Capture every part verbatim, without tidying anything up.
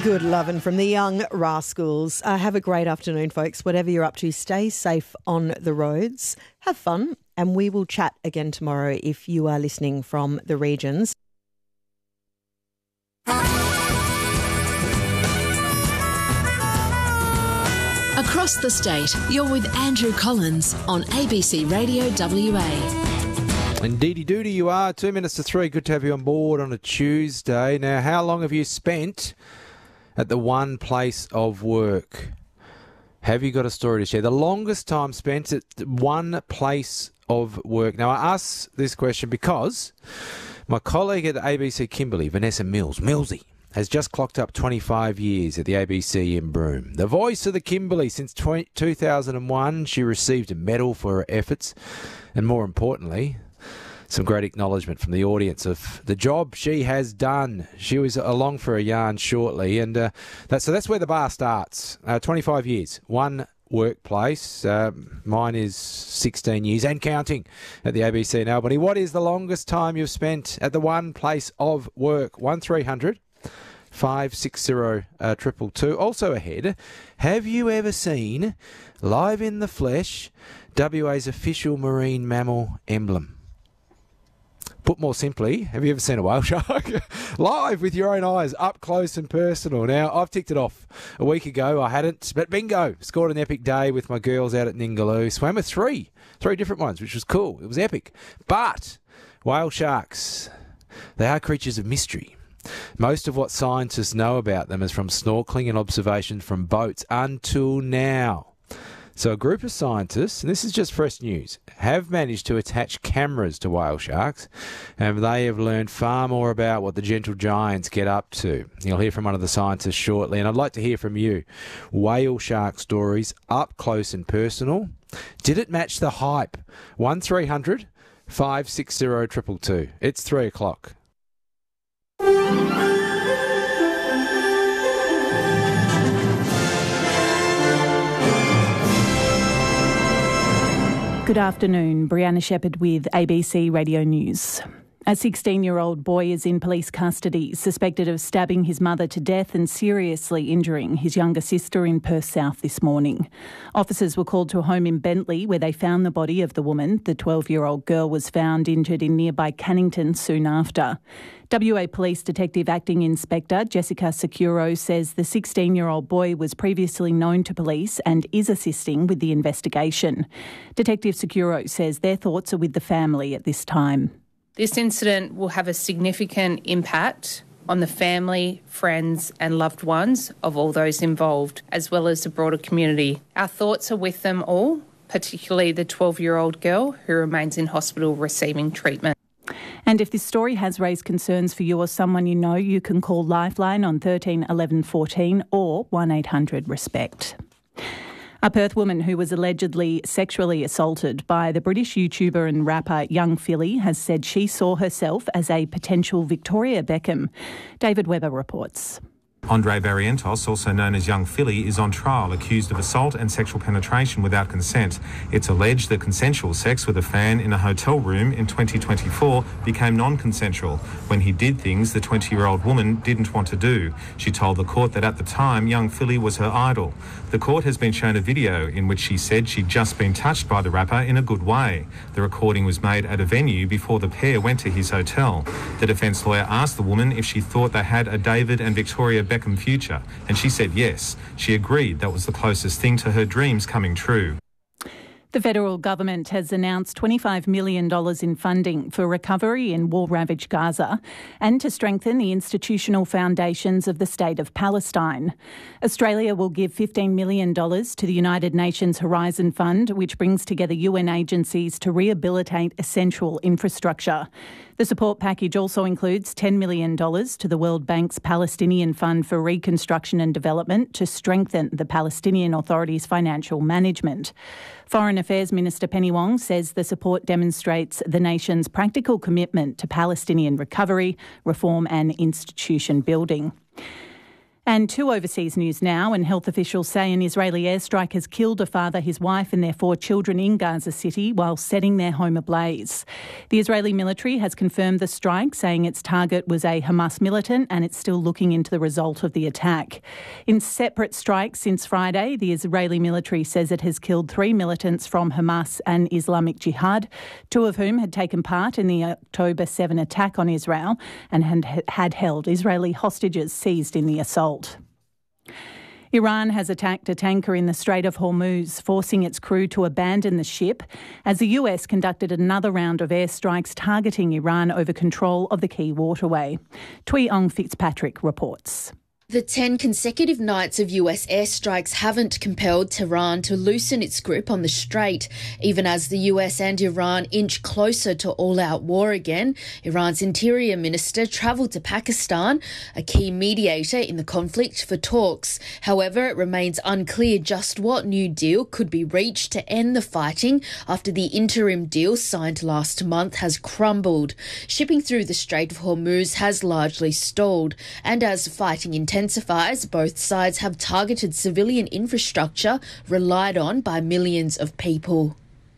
Good lovin' from the Young Rascals. Uh, have a great afternoon, folks. Whatever you're up to, stay safe on the roads. Have fun, and we will chat again tomorrow if you are listening from the regions. Across the state, you're with Andrew Collins on A B C Radio W A. Indeedy doody you are. Two minutes to three. Good to have you on board on a Tuesday. Now, how long have you spent at the one place of work? Have you got a story to share? The longest time spent at one place of work. Now, I ask this question because my colleague at A B C Kimberley, Vanessa Mills, Millsy, has just clocked up twenty-five years at the A B C in Broome. The voice of the Kimberley since two thousand one. She received a medal for her efforts and, more importantly, some great acknowledgement from the audience of the job she has done. She was along for a yarn shortly, and uh, that, so that's where the bar starts. Uh, twenty-five years, one workplace. Uh, mine is sixteen years and counting at the A B C in Albany. What is the longest time you've spent at the one place of work? one three hundred five six zero triple two. Also ahead, have you ever seen, live in the flesh, W A's official marine mammal emblem? Put more simply, have you ever seen a whale shark? Live with your own eyes, up close and personal. Now, I've ticked it off a week ago. I hadn't, but bingo. Scored an epic day with my girls out at Ningaloo. Swam with three, three different ones, which was cool. It was epic. But whale sharks, they are creatures of mystery. Most of what scientists know about them is from snorkelling and observation from boats until now. So a group of scientists, and this is just fresh news, have managed to attach cameras to whale sharks, and they have learned far more about what the gentle giants get up to. You'll hear from one of the scientists shortly, and I'd like to hear from you. Whale shark stories, up close and personal. Did it match the hype? one three hundred five six zero two two two. It's three o'clock. Good afternoon, Brianna Shepherd with A B C Radio News. A sixteen-year-old boy is in police custody, suspected of stabbing his mother to death and seriously injuring his younger sister in Perth South this morning. Officers were called to a home in Bentley where they found the body of the woman. The twelve-year-old girl was found injured in nearby Cannington soon after. W A Police Detective Acting Inspector Jessica Securo says the sixteen-year-old boy was previously known to police and is assisting with the investigation. Detective Securo says their thoughts are with the family at this time. This incident will have a significant impact on the family, friends and loved ones of all those involved, as well as the broader community. Our thoughts are with them all, particularly the twelve-year-old girl who remains in hospital receiving treatment. And if this story has raised concerns for you or someone you know, you can call Lifeline on thirteen eleven fourteen or one eight hundred RESPECT. A Perth woman who was allegedly sexually assaulted by the British YouTuber and rapper Young Philly has said she saw herself as a potential Victoria Beckham. David Webber reports. Andre Barrientos, also known as Young Philly, is on trial accused of assault and sexual penetration without consent. It's alleged that consensual sex with a fan in a hotel room in twenty twenty-four became non-consensual when he did things the twenty-year-old woman didn't want to do. She told the court that at the time, Young Philly was her idol. The court has been shown a video in which she said she'd just been touched by the rapper in a good way. The recording was made at a venue before the pair went to his hotel. The defence lawyer asked the woman if she thought they had a David and Victoria Beckham future, and she said yes. She agreed that was the closest thing to her dreams coming true. The federal government has announced twenty-five million dollars in funding for recovery in war-ravaged Gaza and to strengthen the institutional foundations of the State of Palestine. Australia will give fifteen million dollars to the United Nations Horizon Fund, which brings together U N agencies to rehabilitate essential infrastructure. The support package also includes ten million dollars to the World Bank's Palestinian Fund for Reconstruction and Development to strengthen the Palestinian Authority's financial management. Foreign Affairs Minister Penny Wong says the support demonstrates the nation's practical commitment to Palestinian recovery, reform and institution building. And to overseas news now, and health officials say an Israeli airstrike has killed a father, his wife and their four children in Gaza City while setting their home ablaze. The Israeli military has confirmed the strike, saying its target was a Hamas militant, and it's still looking into the result of the attack. In separate strikes since Friday, the Israeli military says it has killed three militants from Hamas and Islamic Jihad, two of whom had taken part in the October seventh attack on Israel and had, had held Israeli hostages seized in the assault. Iran has attacked a tanker in the Strait of Hormuz, forcing its crew to abandon the ship as the U S conducted another round of airstrikes targeting Iran over control of the key waterway. Tui Ong Fitzpatrick reports. The ten consecutive nights of U S airstrikes haven't compelled Tehran to loosen its grip on the strait, even as the U S and Iran inch closer to all-out war again. Iran's interior minister travelled to Pakistan, a key mediator in the conflict, for talks. However, it remains unclear just what new deal could be reached to end the fighting after the interim deal signed last month has crumbled. Shipping through the Strait of Hormuz has largely stalled, and as fighting intensifies, intensifies, both sides have targeted civilian infrastructure relied on by millions of people.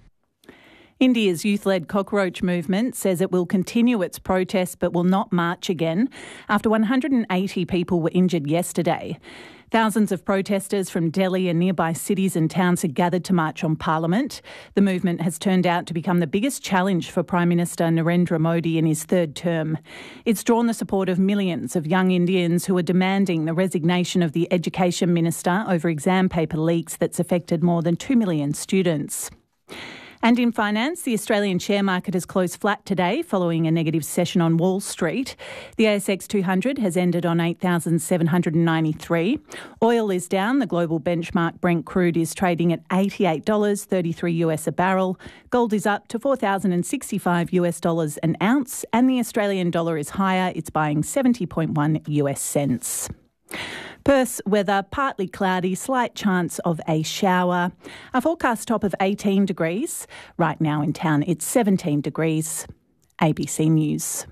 India's youth-led cockroach movement says it will continue its protests but will not march again after one hundred eighty people were injured yesterday. Thousands of protesters from Delhi and nearby cities and towns had gathered to march on Parliament. The movement has turned out to become the biggest challenge for Prime Minister Narendra Modi in his third term. It's drawn the support of millions of young Indians who are demanding the resignation of the Education Minister over exam paper leaks that's affected more than two million students. And in finance, the Australian share market has closed flat today following a negative session on Wall Street. The A S X two hundred has ended on eight thousand seven hundred ninety-three. Oil is down. The global benchmark Brent crude is trading at eighty-eight dollars thirty-three US a barrel. Gold is up to four thousand sixty-five US dollars an ounce, and the Australian dollar is higher. It's buying seventy point one US cents. Perth's weather, partly cloudy, slight chance of a shower. A forecast top of eighteen degrees. Right now in town it's seventeen degrees. A B C News.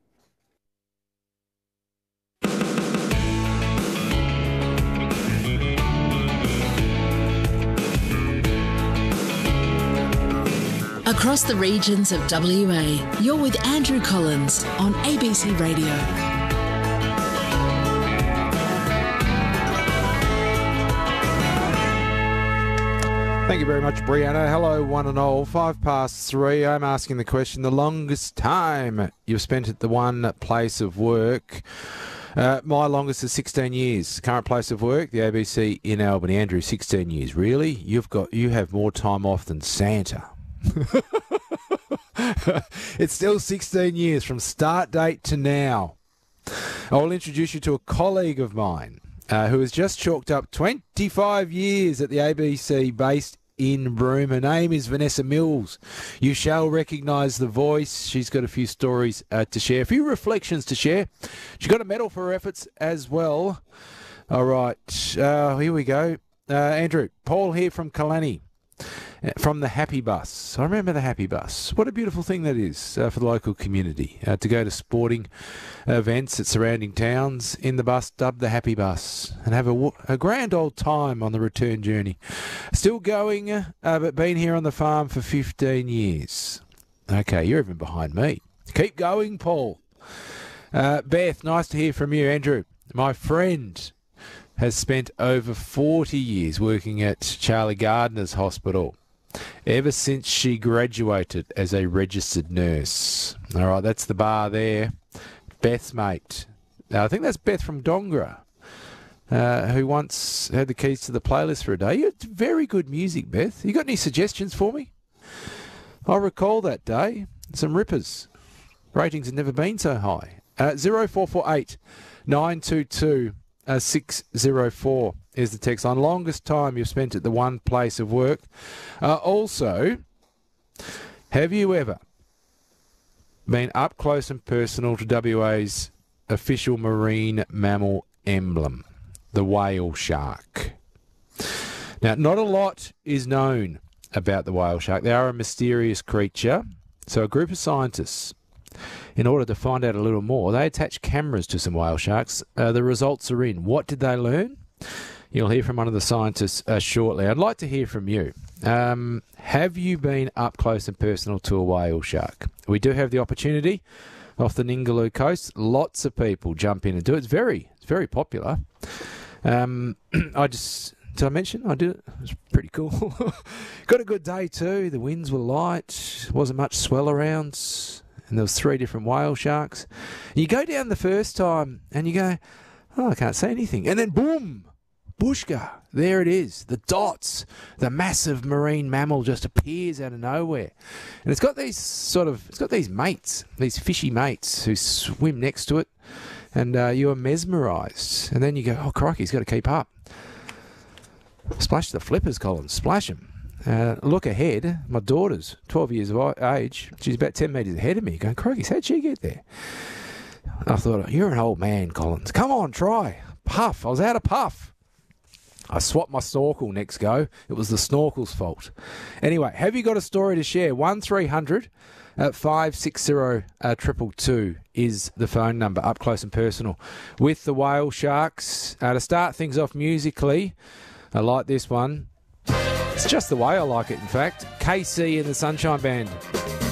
Across the regions of W A, you're with Andrew Collins on A B C Radio. Thank you very much, Brianna. Hello, one and all. Five past three. I'm asking the question, the longest time you've spent at the one place of work. Uh, my longest is sixteen years. Current place of work, the A B C in Albany. Andrew, sixteen years. Really? You've got, you have more time off than Santa. It's still sixteen years from start date to now. I will introduce you to a colleague of mine uh, who has just chalked up twenty-five years at the A B C based in Broome. Her name is Vanessa Mills. You shall recognise the voice. She's got a few stories uh, to share, a few reflections to share. She got a medal for her efforts as well. All right, uh, here we go. Uh, Andrew, Paul here from Killarney. From the Happy Bus. I remember the Happy Bus. What a beautiful thing that is uh, for the local community. Uh, to go to sporting events at surrounding towns in the bus dubbed the Happy Bus and have a, a grand old time on the return journey. Still going, uh, but been here on the farm for fifteen years. Okay, you're even behind me. Keep going, Paul. Uh, Beth, nice to hear from you. Andrew, my friend, has spent over forty years working at Charlie Gardner's Hospital ever since she graduated as a registered nurse. All right, that's the bar there. Beth's mate. Now, I think that's Beth from Dongra, uh, who once had the keys to the playlist for a day. You had very good music, Beth. You got any suggestions for me? I recall that day. Some rippers. Ratings have never been so high. Uh, zero four four eight nine two two Uh, six oh four is the text line. Longest time you've spent at the one place of work. Uh, also, have you ever been up close and personal to W A's official marine mammal emblem, the whale shark? Now, not a lot is known about the whale shark. They are a mysterious creature. So a group of scientists in order to find out a little more, they attached cameras to some whale sharks. Uh, the results are in. What did they learn? You'll hear from one of the scientists uh, shortly. I'd like to hear from you. Um, have you been up close and personal to a whale shark? We do have the opportunity off the Ningaloo coast. Lots of people jump in and do it. It's very, it's very popular. Um, I just, did I mention I did it? It was pretty cool. Got a good day too. The winds were light. Wasn't much swell around. And there was three different whale sharks. And you go down the first time and you go, oh, I can't see anything. And then boom! Bushka, there it is. The dots, the massive marine mammal just appears out of nowhere, and it's got these sort of, it's got these mates, these fishy mates who swim next to it, and uh, you are mesmerised. And then you go, oh crikey, he's got to keep up. Splash the flippers, Collins. Splash them. Uh, look ahead. My daughter's twelve years of age. She's about ten metres ahead of me. Going, crikey, how'd she get there? I thought, you're an old man, Collins. Come on, try. Puff. I was out of puff. I swapped my snorkel next go. It was the snorkel's fault. Anyway, have you got a story to share? one three hundred five six zero two two two is the phone number, up close and personal with the whale sharks. Uh, to start things off musically, I like this one. It's just the way I like it, in fact. K C and the Sunshine Band.